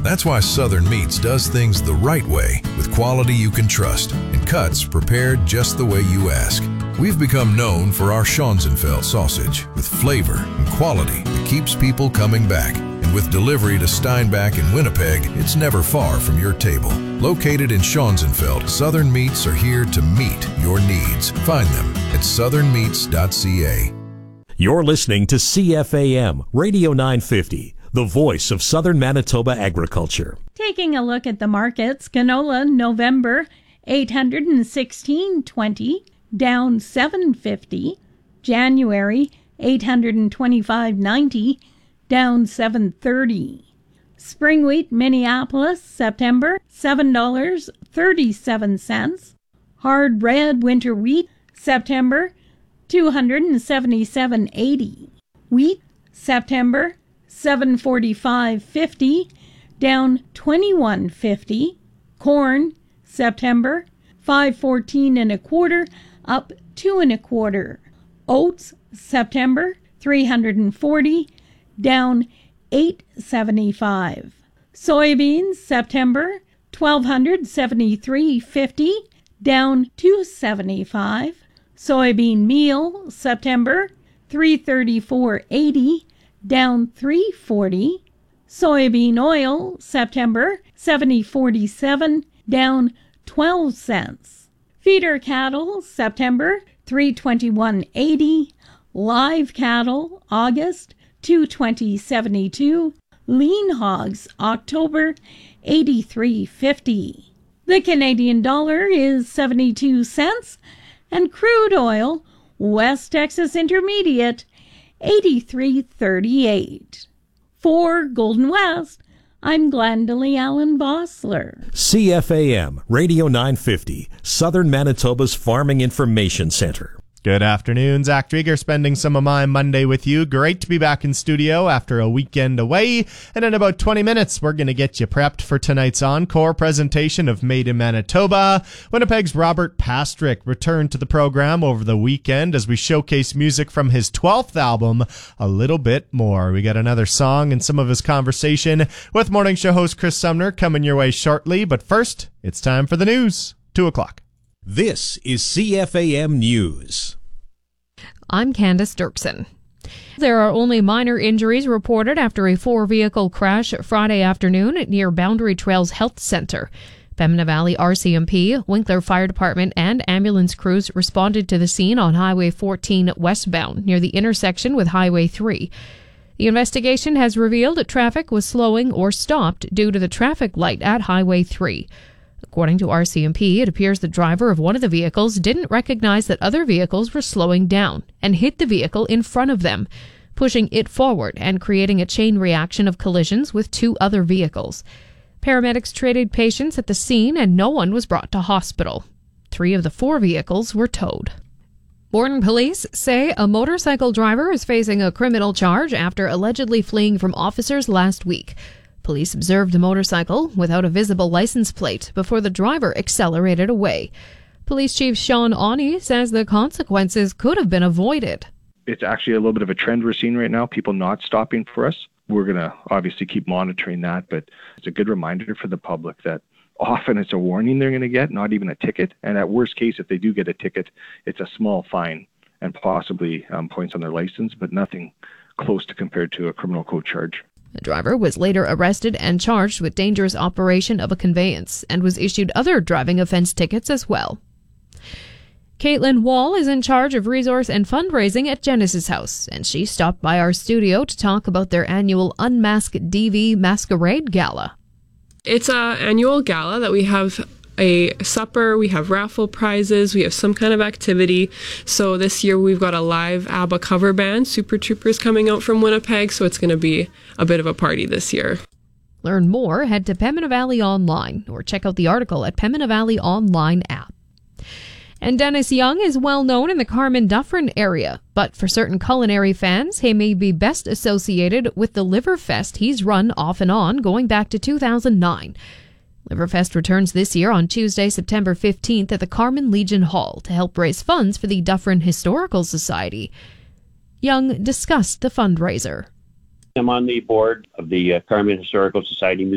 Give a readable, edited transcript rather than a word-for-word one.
That's why Southern Meats does things the right way, with quality you can trust and cuts prepared just the way you ask. We've become known for our Schonzenfeld sausage with flavor and quality that keeps people coming back. And with delivery to Steinbach and Winnipeg, it's never far from your table. Located in Schonzenfeld, Southern Meats are here to meet your needs. Find them at southernmeats.ca. You're listening to CFAM Radio 950, the voice of Southern Manitoba agriculture. Taking a look at the markets, canola November $816.20, down $7.50. January $825.90, down $7.30. Spring wheat Minneapolis September $7.37. Hard red winter wheat September $277.80. Wheat September $745.50, down $21.50. Corn September $514.25, up $2.25. Oats September $340, down $8.75. Soybeans September $1,273.50, down $2.75. Soybean meal September $334.80, down $3.40. Soybean oil September $70.47, down 12 cents. Feeder cattle September $321.80. Live cattle August $220.72. Lean hogs October $83.50. The Canadian dollar is 72 cents, and crude oil West Texas Intermediate $83.38. For Golden West, I'm Glendalee Allen Bossler. CFAM Radio 950, Southern Manitoba's Farming Information Center. Good afternoon. Zach Drieger spending some of my Monday with you. Great to be back in studio after a weekend away. And in about 20 minutes, we're going to get you prepped for tonight's encore presentation of Made in Manitoba. Winnipeg's Robert Pastrick returned to the program over the weekend as we showcase music from his 12th album, A Little Bit More. We got another song and some of his conversation with morning show host Chris Sumner coming your way shortly. But first, it's time for the news. 2 o'clock. This is CFAM News. I'm Candace Dirksen. There are only minor injuries reported after a 4-vehicle crash Friday afternoon near Boundary Trails Health Center. Pembina Valley RCMP, Winkler Fire Department, and ambulance crews responded to the scene on Highway 14 westbound near the intersection with Highway 3. The investigation has revealed that traffic was slowing or stopped due to the traffic light at Highway 3. According to RCMP, it appears the driver of one of the vehicles didn't recognize that other vehicles were slowing down and hit the vehicle in front of them, pushing it forward and creating a chain reaction of collisions with 2 other vehicles. Paramedics treated patients at the scene and no one was brought to hospital. 3 of the 4 vehicles were towed. Borden police say a motorcycle driver is facing a criminal charge after allegedly fleeing from officers last week. Police observed a motorcycle without a visible license plate before the driver accelerated away. Police Chief Sean Awney says the consequences could have been avoided. It's actually a little bit of a trend we're seeing right now, people not stopping for us. We're going to obviously keep monitoring that, but it's a good reminder for the public that often it's a warning they're going to get, not even a ticket. And at worst case, if they do get a ticket, it's a small fine and possibly points on their license, but nothing close to compared to a criminal code charge. The driver was later arrested and charged with dangerous operation of a conveyance and was issued other driving offense tickets as well. Caitlin Wall is in charge of resource and fundraising at Genesis House, and she stopped by our studio to talk about their annual Unmasked DV Masquerade Gala. It's an annual gala that we have a supper, we have raffle prizes, we have some kind of activity. So this year we've got a live ABBA cover band, Super Troopers, coming out from Winnipeg, so it's going to be a bit of a party this year. Learn more, head to Pembina Valley Online or check out the article at Pembina Valley Online app. And Dennis Young is well known in the Carman-Dufferin area, but for certain culinary fans, he may be best associated with the Liverfest he's run off and on going back to 2009. Liverfest returns this year on Tuesday, September 15th at the Carman Legion Hall to help raise funds for the Dufferin Historical Society. Young discussed the fundraiser. I'm on the board of the Carman Historical Society